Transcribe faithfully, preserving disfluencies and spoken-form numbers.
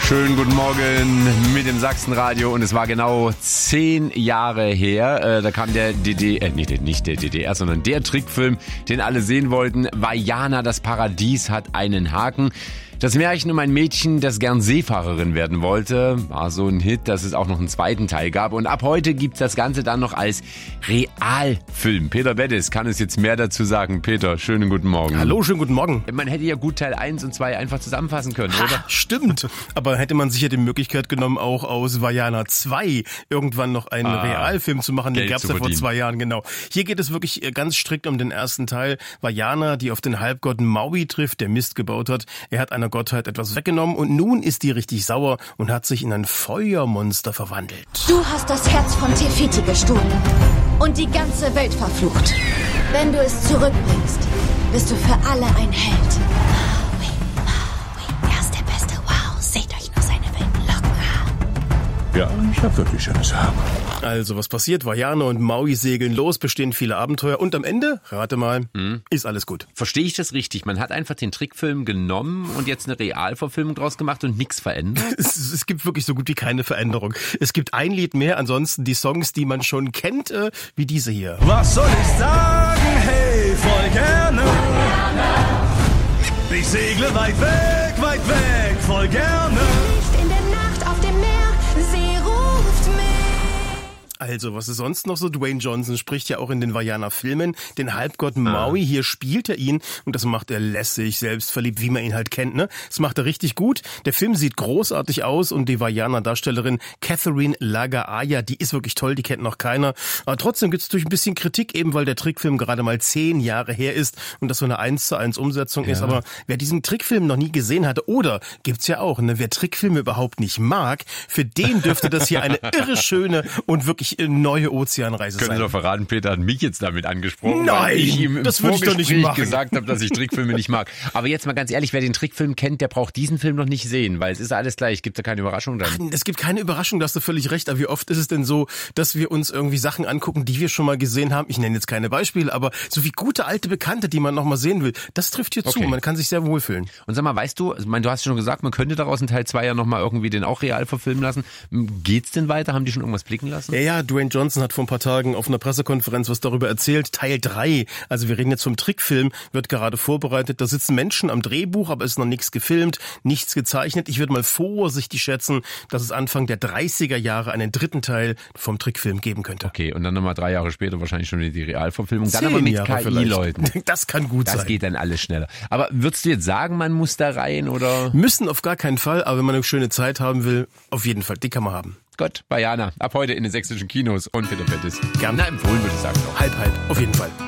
Schönen guten Morgen mit dem Sachsenradio und es war genau zehn Jahre her, äh, da kam der D D R, äh, nicht, nicht der D D R, sondern der Trickfilm, den alle sehen wollten, Vaiana, das Paradies hat einen Haken. Das Märchen um ein Mädchen, das gern Seefahrerin werden wollte, war so ein Hit, dass es auch noch einen zweiten Teil gab. Und ab heute gibt's das Ganze dann noch als Realfilm. Peter Bettis kann es jetzt mehr dazu sagen. Peter, schönen guten Morgen. Hallo, schönen guten Morgen. Man hätte ja gut Teil eins und zwei einfach zusammenfassen können, ha, oder? Stimmt. Aber hätte man sicher die Möglichkeit genommen, auch aus Vaiana zwei irgendwann noch einen ah, Realfilm zu machen. Den gab's ja vor zwei Jahren, genau. Hier geht es wirklich ganz strikt um den ersten Teil. Vaiana, die auf den Halbgott Maui trifft, der Mist gebaut hat. Er hat einer Gottheit etwas weggenommen und nun ist die richtig sauer und hat sich in ein Feuermonster verwandelt. Du hast das Herz von Te Fiti gestohlen und die ganze Welt verflucht. Wenn du es zurückbringst, bist du für alle ein Held. Maui, Maui, er ist der Beste. Wow, seht euch nur seine wilden Locken an. Ja, ich hab wirklich schönes Haar. Also, was passiert? Vaiana und Maui segeln los, bestehen viele Abenteuer und am Ende, rate mal, hm. ist alles gut. Verstehe ich das richtig? Man hat einfach den Trickfilm genommen und jetzt eine Realverfilmung draus gemacht und nichts verändert? Es, es gibt wirklich so gut wie keine Veränderung. Es gibt ein Lied mehr, ansonsten die Songs, die man schon kennt, äh, wie diese hier. Was soll ich sagen? Hey, voll gerne. Ich segle weit weg, weit weg, voll gerne. Nicht in der Nacht auf dem Meer, sie ruft mich. Also, was ist sonst noch so? Dwayne Johnson spricht ja auch in den Vaiana-Filmen den Halbgott Maui. Hier spielt er ihn und das macht er lässig, selbstverliebt, wie man ihn halt kennt, ne? Das macht er richtig gut. Der Film sieht großartig aus und die Vaiana-Darstellerin Catherine Lagaaya, die ist wirklich toll, die kennt noch keiner. Aber trotzdem gibt es natürlich ein bisschen Kritik, eben weil der Trickfilm gerade mal zehn Jahre her ist und das so eine eins zu eins Umsetzung ja. ist. Aber wer diesen Trickfilm noch nie gesehen hatte, oder gibt's ja auch, ne? Wer Trickfilme überhaupt nicht mag, für den dürfte das hier eine irre schöne und wirklich neue Ozeanreise sein. Können Sie doch verraten, Peter hat mich jetzt damit angesprochen, Nein, weil ich ihm im das würde ich doch nicht machen. gesagt habe, dass ich Trickfilme nicht mag. Aber jetzt mal ganz ehrlich, wer den Trickfilm kennt, der braucht diesen Film noch nicht sehen, weil es ist alles gleich, gibt da keine Überraschung dann. Ach, es gibt keine Überraschung, da hast du völlig recht, aber wie oft ist es denn so, dass wir uns irgendwie Sachen angucken, die wir schon mal gesehen haben? Ich nenne jetzt keine Beispiele, aber so wie gute alte Bekannte, die man noch mal sehen will, das trifft hier okay. zu, man kann sich sehr wohlfühlen. Und sag mal, weißt du, ich meine, du hast schon gesagt, man könnte daraus in Teil zwei ja noch mal irgendwie den auch real verfilmen lassen. Geht's denn weiter? Haben die schon irgendwas blicken lassen? Ja, ja, Dwayne Johnson hat vor ein paar Tagen auf einer Pressekonferenz was darüber erzählt. Teil drei, also wir reden jetzt vom Trickfilm, wird gerade vorbereitet. Da sitzen Menschen am Drehbuch, aber es ist noch nichts gefilmt, nichts gezeichnet. Ich würde mal vorsichtig schätzen, dass es Anfang der dreißiger Jahre einen dritten Teil vom Trickfilm geben könnte. Okay, und dann nochmal drei Jahre später wahrscheinlich schon die Realverfilmung. Dann Zehn aber mit Jahre K I-Leuten. Das kann gut das sein. Das geht dann alles schneller. Aber würdest du jetzt sagen, man muss da rein, oder? Müssen auf gar keinen Fall, aber wenn man eine schöne Zeit haben will, auf jeden Fall, die kann man haben. Gott, Vaiana, ab heute in den sächsischen Kinos und Peter Bettis. Gerne. Na, empfohlen würde ich sagen. Doch. Halb, halb, auf jeden Fall.